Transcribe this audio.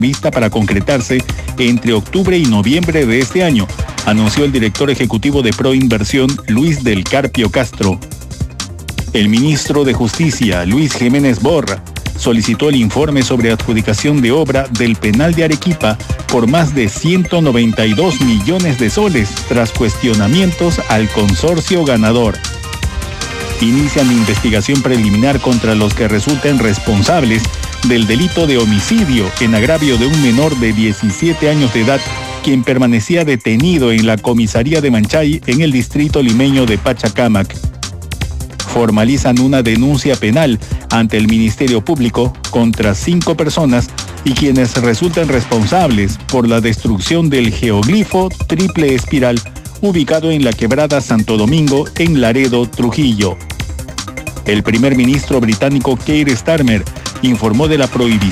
vista para concretarse entre octubre y noviembre de este año, anunció el director ejecutivo de Proinversión, Luis del Carpio Castro. El ministro de Justicia, Luis Jiménez Borra, solicitó el informe sobre adjudicación de obra del penal de Arequipa por más de 192 millones de soles tras cuestionamientos al consorcio ganador. Inician investigación preliminar contra los que resulten responsables del delito de homicidio en agravio de un menor de 17 años de edad, quien permanecía detenido en la comisaría de Manchay en el distrito limeño de Pachacámac. Formalizan una denuncia penal ante el Ministerio Público contra 5 personas y quienes resultan responsables por la destrucción del geoglifo triple espiral ubicado en la quebrada Santo Domingo en Laredo, Trujillo. El primer ministro británico Keir Starmer informó de la prohibición